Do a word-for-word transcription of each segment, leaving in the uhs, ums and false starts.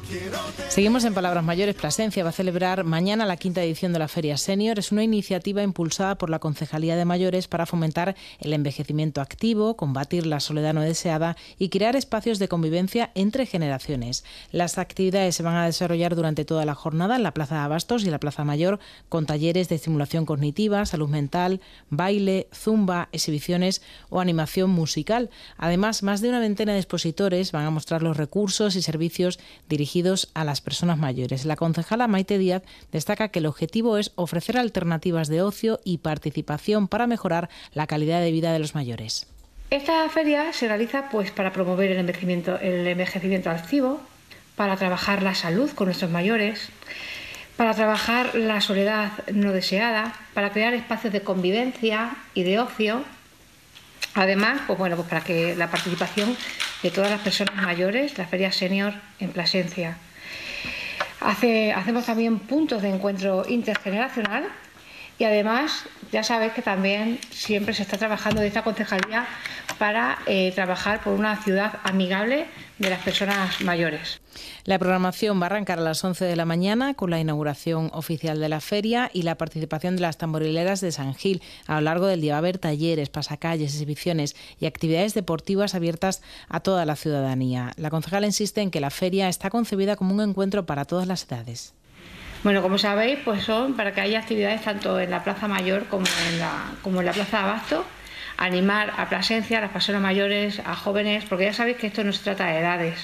Seguimos en Palabras Mayores. Plasencia va a celebrar mañana la quinta edición de la Feria Senior. Es una iniciativa impulsada por la Concejalía de Mayores para fomentar el envejecimiento activo, combatir la soledad no deseada y crear espacios de convivencia entre generaciones. Las actividades se van a desarrollar durante toda la jornada en la Plaza de Abastos y en la Plaza Mayor, con talleres de estimulación cognitiva, salud mental, baile, zumba, exhibiciones o animación musical. Además, más de una veintena de expositores van a mostrar los recursos y servicios dirigidos a las personas mayores. La concejala Maite Díaz destaca que el objetivo es ofrecer alternativas de ocio y participación para mejorar la calidad de vida de los mayores. Esta feria se realiza pues para promover el envejecimiento, el envejecimiento activo, para trabajar la salud con nuestros mayores, para trabajar la soledad no deseada, para crear espacios de convivencia y de ocio. Además, pues bueno, pues para que la participación de todas las personas mayores, la Feria Senior en Plasencia. Hace, hacemos también puntos de encuentro intergeneracional y además ya sabéis que también siempre se está trabajando de esta concejalía para eh, trabajar por una ciudad amigable de las personas mayores. La programación va a arrancar a las once de la mañana con la inauguración oficial de la feria y la participación de las tamborileras de San Gil. A lo largo del día va a haber talleres, pasacalles, exhibiciones y actividades deportivas abiertas a toda la ciudadanía. La concejala insiste en que la feria está concebida como un encuentro para todas las edades. Bueno, como sabéis, pues son para que haya actividades tanto en la Plaza Mayor como en la, como en la Plaza de Abasto, animar a Plasencia, a las personas mayores, a jóvenes, porque ya sabéis que esto no se trata de edades.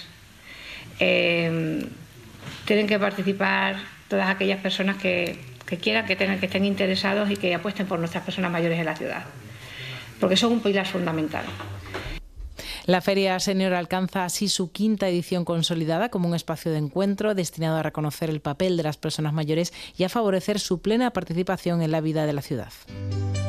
Eh, tienen que participar todas aquellas personas que, que quieran, que tengan, que estén interesados y que apuesten por nuestras personas mayores en la ciudad, porque son un pilar fundamental. La Feria Senior alcanza así su quinta edición consolidada como un espacio de encuentro destinado a reconocer el papel de las personas mayores y a favorecer su plena participación en la vida de la ciudad.